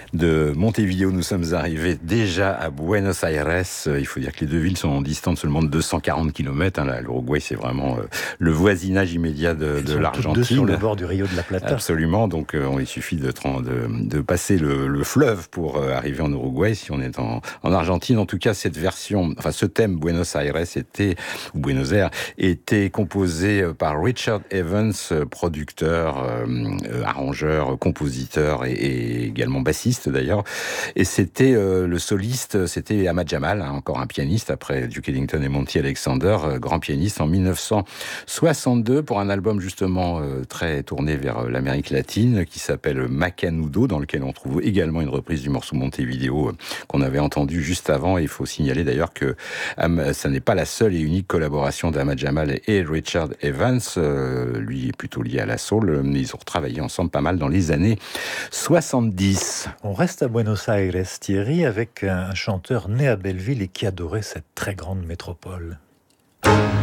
De Montevideo, nous sommes arrivés déjà à Buenos Aires. Il faut dire que les deux villes sont distantes seulement de 240 km. L'Uruguay, c'est vraiment le voisinage immédiat de l'Argentine. Toutes deux sur le bord du Rio de la Plata. Absolument. Donc, il suffit de passer le fleuve pour arriver en Uruguay, si on est en Argentine. En tout cas, ce thème Buenos Aires Buenos Aires était composé par Richard Evans, producteur, arrangeur, compositeur et également bassiste d'ailleurs. Et c'était le soliste, c'était Ahmad Jamal, encore un pianiste après Duke Ellington et Monty Alexander, grand pianiste en 1962 pour un album justement très tourné vers l'Amérique latine qui s'appelle Macanudo, dans lequel on trouve également une reprise du morceau Montevideo qu'on avait entendu juste avant. Et il faut signaler d'ailleurs que ça n'est pas la seule et unique collaboration d'Ahmad Jamal et Richard Evans. Lui est plutôt lié à la soul, mais ils ont travaillé ensemble pas mal dans les années 70. On reste à Buenos Aires, Thierry, avec un chanteur né à Belleville et qui adorait cette très grande métropole.